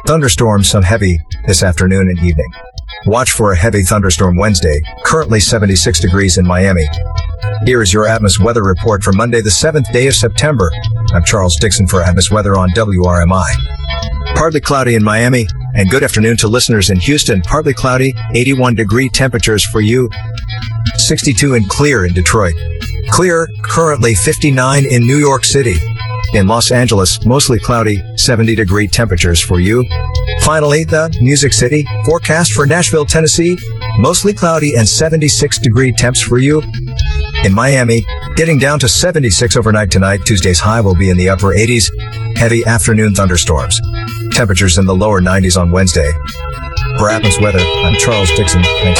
Thunderstorms some heavy this afternoon and evening. Watch for a heavy thunderstorm Wednesday, currently 76 degrees in Miami. Here is your Atmos weather report for Monday, the 7th day of September. I'm Charles Dixon for Atmos weather on WRMI. Partly cloudy in Miami, and good afternoon to listeners in Houston. Partly cloudy, 81-degree temperatures for you. 62 and clear in Detroit. Clear, currently 59 in New York City. In Los Angeles, mostly cloudy, 70-degree temperatures for you. Finally, the Music City, forecast for Nashville, Tennessee, mostly cloudy and 76-degree temps for you. In Miami, getting down to 76 overnight tonight. Tuesday's high will be in the upper 80s. Heavy afternoon thunderstorms. Temperatures in the lower 90s on Wednesday. For Atmos weather, I'm Charles Dixon. Thanks.